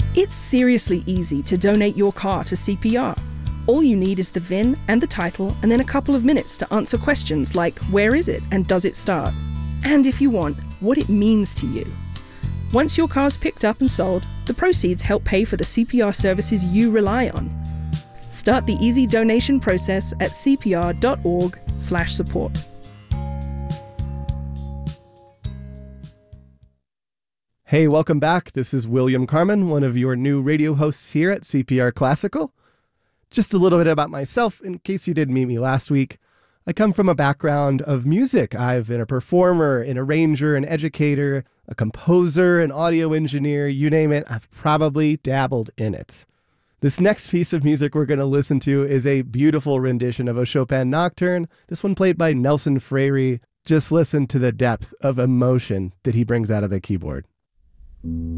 It's seriously easy to donate your car to CPR. All you need is the VIN and the title, and then a couple of minutes to answer questions like where is it and does it start? And if you want, what it means to you. Once your car's picked up and sold, the proceeds help pay for the CPR services you rely on. Start the easy donation process at cpr.org/support. Hey, welcome back. This is William Carmen, one of your new radio hosts here at CPR Classical. Just a little bit about myself, in case you didn't meet me last week. I come from a background of music. I've been a performer, an arranger, an educator, a composer, an audio engineer, you name it, I've probably dabbled in it. This next piece of music we're going to listen to is a beautiful rendition of a Chopin Nocturne, this one played by Nelson Freire. Just listen to the depth of emotion that he brings out of the keyboard.